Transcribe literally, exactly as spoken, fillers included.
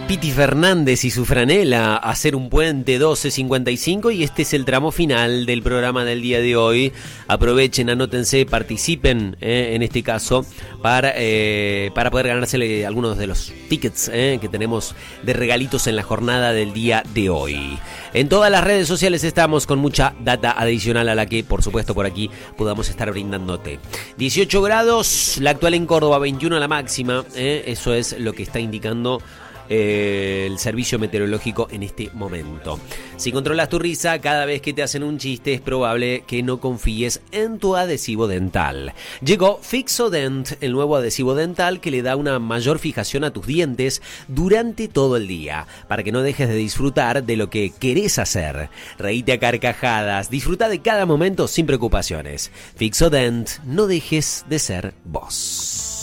Piti Fernández y su franela, Hacer un puente, doce cincuenta y cinco, y este es el tramo final del programa del día de hoy. Aprovechen, anótense, participen eh, en este caso para, eh, para poder ganársele algunos de los tickets eh, que tenemos de regalitos en la jornada del día de hoy. En todas las redes sociales estamos con mucha data adicional a la que, por supuesto, por aquí podamos estar brindándote. dieciocho grados, la actual en Córdoba, veintiuno la máxima, eh, eso es lo que está indicando Eh, el servicio meteorológico en este momento. Si controlas tu risa cada vez que te hacen un chiste, es probable que no confíes en tu adhesivo dental. Llegó Fixodent, el nuevo adhesivo dental que le da una mayor fijación a tus dientes durante todo el día, para que no dejes de disfrutar de lo que querés hacer. Reíte a carcajadas, disfruta de cada momento sin preocupaciones. Fixodent, no dejes de ser vos.